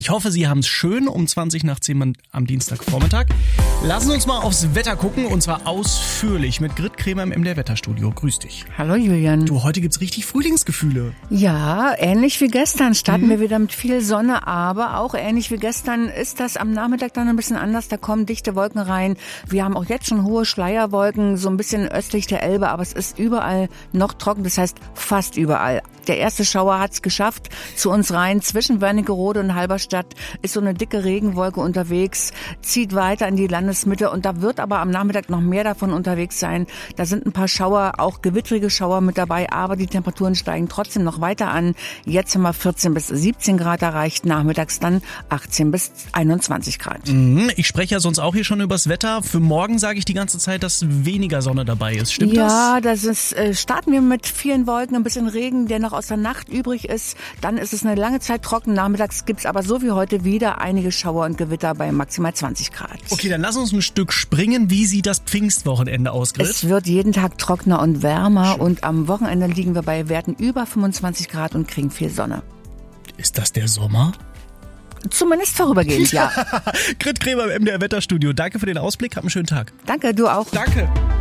Ich hoffe, Sie haben es schön um 20 nach 10 am Dienstagvormittag. Lassen Sie uns mal aufs Wetter gucken und zwar ausführlich mit Grit Kremer im MDR Wetterstudio. Grüß dich. Hallo Julian. Du, heute gibt's richtig Frühlingsgefühle. Ja, ähnlich wie gestern starten wir wieder mit viel Sonne, aber auch ähnlich wie gestern ist das am Nachmittag dann ein bisschen anders. Da kommen dichte Wolken rein. Wir haben auch jetzt schon hohe Schleierwolken, so ein bisschen östlich der Elbe, aber es ist überall noch trocken, das heißt fast überall. Der erste Schauer hat's geschafft zu uns rein. Zwischen Wernigerode und Halberstadt ist so eine dicke Regenwolke unterwegs, zieht weiter in die Landesmitte und da wird aber am Nachmittag noch mehr davon unterwegs sein. Da sind ein paar Schauer, auch gewittrige Schauer mit dabei, aber die Temperaturen steigen trotzdem noch weiter an. Jetzt haben wir 14 bis 17 Grad erreicht, nachmittags dann 18 bis 21 Grad. Ich spreche ja sonst auch hier schon übers Wetter. Für morgen sage ich die ganze Zeit, dass weniger Sonne dabei ist. Stimmt das? Ja, das ist, starten wir mit vielen Wolken, ein bisschen Regen, der noch aus der Nacht übrig ist. Dann ist es eine lange Zeit trocken. Nachmittags gibt's aber so wie heute wieder einige Schauer und Gewitter bei maximal 20 Grad. Okay, dann lass uns ein Stück springen. Wie sieht das Pfingstwochenende aus, Grit? Es wird jeden Tag trockener und wärmer und am Wochenende liegen wir bei Werten über 25 Grad und kriegen viel Sonne. Ist das der Sommer? Zumindest vorübergehend, ja. Grit Kremer im MDR Wetterstudio. Danke für den Ausblick. Hab einen schönen Tag. Danke, du auch. Danke.